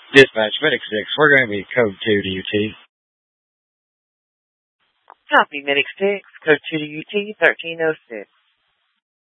Dispatch, Medic 6, we're going to be code 2 to UT. Copy, Medic 6, code 2 to UT, 1306.